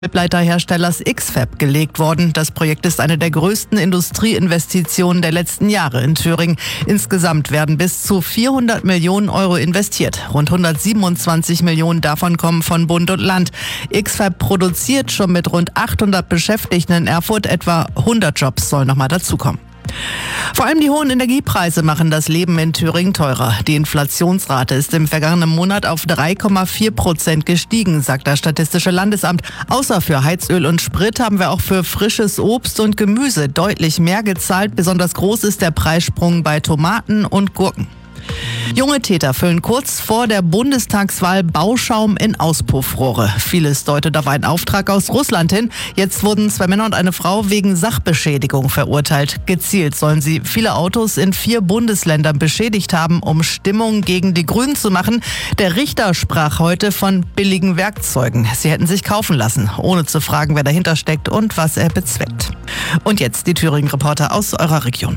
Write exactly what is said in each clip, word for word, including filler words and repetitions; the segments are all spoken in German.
Halbleiterherstellers X-Fab gelegt worden. Das Projekt ist eine der größten Industrieinvestitionen der letzten Jahre in Thüringen. Insgesamt werden bis zu vierhundert Millionen Euro investiert. Rund hundertsiebenundzwanzig Millionen davon kommen von Bund und Land. X-Fab produziert schon mit rund achthundert Beschäftigten in Erfurt. Etwa hundert Jobs sollen noch mal dazukommen. Vor allem die hohen Energiepreise machen das Leben in Thüringen teurer. Die Inflationsrate ist im vergangenen Monat auf drei Komma vier Prozent gestiegen, sagt das Statistische Landesamt. Außer für Heizöl und Sprit haben wir auch für frisches Obst und Gemüse deutlich mehr gezahlt. Besonders groß ist der Preissprung bei Tomaten und Gurken. Junge Täter füllen kurz vor der Bundestagswahl Bauschaum in Auspuffrohre. Vieles deutet auf einen Auftrag aus Russland hin. Jetzt wurden zwei Männer und eine Frau wegen Sachbeschädigung verurteilt. Gezielt sollen sie viele Autos in vier Bundesländern beschädigt haben, um Stimmung gegen die Grünen zu machen. Der Richter sprach heute von billigen Werkzeugen. Sie hätten sich kaufen lassen, ohne zu fragen, wer dahinter steckt und was er bezweckt. Und jetzt die Thüringen-Reporter aus eurer Region.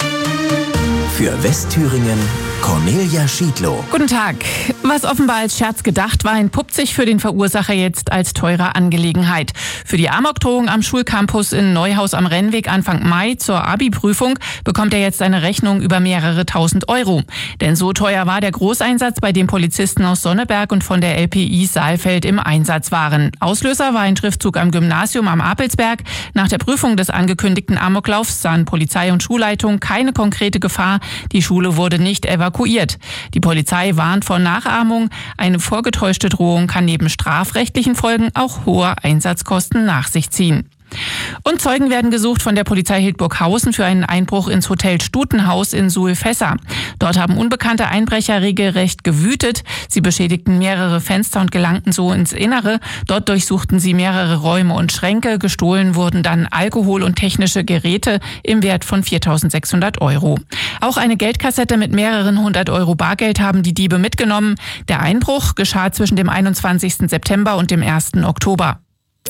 Für Westthüringen Cornelia Schiedlow. Guten Tag. Was offenbar als Scherz gedacht war, entpuppt sich für den Verursacher jetzt als teure Angelegenheit. Für die Amokdrohung am Schulcampus in Neuhaus am Rennweg Anfang Mai zur Abi-Prüfung bekommt er jetzt eine Rechnung über mehrere tausend Euro. Denn so teuer war der Großeinsatz, bei dem Polizisten aus Sonneberg und von der L P I Saalfeld im Einsatz waren. Auslöser war ein Schriftzug am Gymnasium am Apelsberg. Nach der Prüfung des angekündigten Amoklaufs sahen Polizei und Schulleitung keine konkrete Gefahr. Die Schule wurde nicht evakuiert. Die Polizei warnt vor Nachahmung. Eine vorgetäuschte Drohung kann neben strafrechtlichen Folgen auch hohe Einsatzkosten nach sich ziehen. Und Zeugen werden gesucht von der Polizei Hildburghausen für einen Einbruch ins Hotel Stutenhaus in Suhl-Fässer. Dort haben unbekannte Einbrecher regelrecht gewütet. Sie beschädigten mehrere Fenster und gelangten so ins Innere. Dort durchsuchten sie mehrere Räume und Schränke. Gestohlen wurden dann Alkohol und technische Geräte im Wert von viertausendsechshundert Euro. Auch eine Geldkassette mit mehreren hundert Euro Bargeld haben die Diebe mitgenommen. Der Einbruch geschah zwischen dem einundzwanzigsten September und dem ersten Oktober.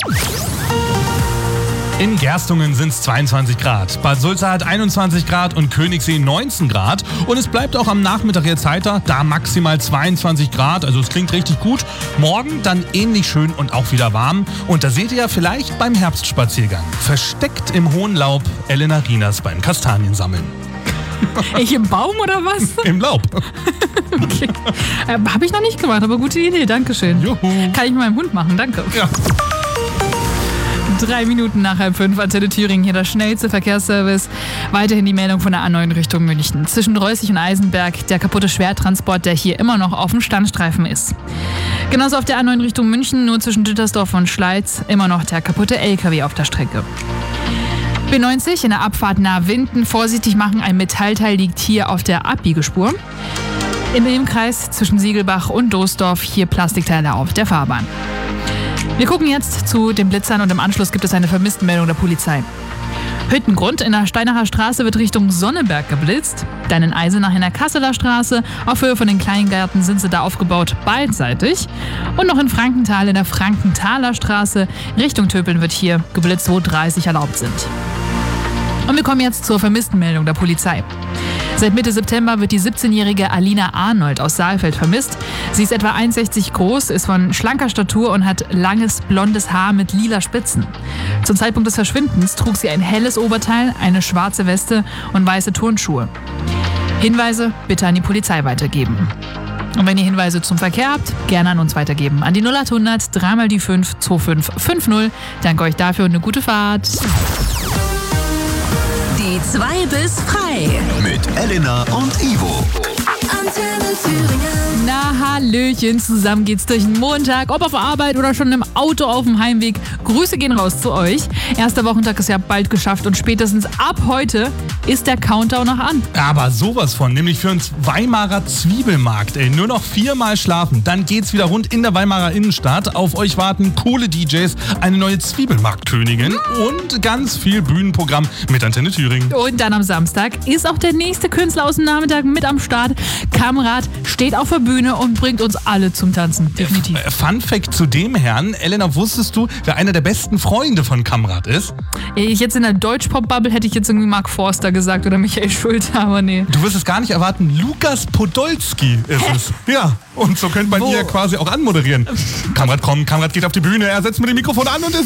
In Gerstungen sind es zweiundzwanzig Grad, Bad Sulza hat einundzwanzig Grad und Königssee neunzehn Grad. Und es bleibt auch am Nachmittag jetzt heiter, da maximal zweiundzwanzig Grad, also es klingt richtig gut. Morgen dann ähnlich schön und auch wieder warm. Und da seht ihr ja vielleicht beim Herbstspaziergang. Versteckt im hohen Laub Elena Rieners beim Kastaniensammeln. Ich im Baum oder was? Im Laub. Okay. Äh, Habe ich noch nicht gemacht, aber gute Idee, dankeschön. Juhu. Kann ich mit meinem Hund machen, danke. Ja. Drei Minuten nach halb fünf, Antenne Thüringen, hier der schnellste Verkehrsservice. Weiterhin die Meldung von der A neun Richtung München. Zwischen Reußig und Eisenberg der kaputte Schwertransport, der hier immer noch auf dem Standstreifen ist. Genauso auf der A neun Richtung München, nur zwischen Dittersdorf und Schleiz, immer noch der kaputte L K W auf der Strecke. B neunzig in der Abfahrt nahe Winden. Vorsichtig machen, ein Metallteil liegt hier auf der Abbiegespur. Im Ilmkreis zwischen Siegelbach und Doesdorf hier Plastikteile auf der Fahrbahn. Wir gucken jetzt zu den Blitzern und im Anschluss gibt es eine Vermisstenmeldung der Polizei. Hüttengrund in der Steinacher Straße wird Richtung Sonneberg geblitzt. Dann in Eisenach in der Kasseler Straße. Auf Höhe von den Kleingärten sind sie da aufgebaut, beidseitig. Und noch in Frankenthal in der Frankenthaler Straße Richtung Töpeln wird hier geblitzt, wo dreißig erlaubt sind. Und wir kommen jetzt zur Vermisstenmeldung der Polizei. Seit Mitte September wird die siebzehnjährige Alina Arnold aus Saalfeld vermisst. Sie ist etwa eins Komma sechzig groß, ist von schlanker Statur und hat langes blondes Haar mit lila Spitzen. Zum Zeitpunkt des Verschwindens trug sie ein helles Oberteil, eine schwarze Weste und weiße Turnschuhe. Hinweise bitte an die Polizei weitergeben. Und wenn ihr Hinweise zum Verkehr habt, gerne an uns weitergeben. An die null acht hundert drei mal die fünf zwei fünf fünf null. Danke euch dafür und eine gute Fahrt. Die zwei bis frei. Mit Elena und Ivo. Antenne Thüringen. Na hallöchen, zusammen geht's durch den Montag, ob auf Arbeit oder schon im Auto auf dem Heimweg. Grüße gehen raus zu euch. Erster Wochentag ist ja bald geschafft und spätestens ab heute ist der Countdown noch an. Aber sowas von, nämlich für uns Weimarer Zwiebelmarkt, ey. Nur noch viermal schlafen, dann geht's wieder rund in der Weimarer Innenstadt. Auf euch warten coole D Js, eine neue Zwiebelmarktkönigin und ganz viel Bühnenprogramm mit Antenne Thüringen. Und dann am Samstag ist auch der nächste Künstler aus dem Nachmittag mit am Start. Kamrat steht auf der Bühne und bringt uns alle zum Tanzen. Definitiv. Äh, Fun Fact zu dem Herrn. Elena, wusstest du, wer einer der besten Freunde von Kamrat ist? Ich jetzt in der Deutschpop-Bubble hätte ich jetzt irgendwie Mark Forster gesagt oder Michael Schulte, aber nee. Du wirst es gar nicht erwarten. Lukas Podolski ist es. Ja, und so könnte man Wo? ihn ja quasi auch anmoderieren. Kamrat kommt, Kamrat geht auf die Bühne, er setzt mit dem Mikrofon an und ist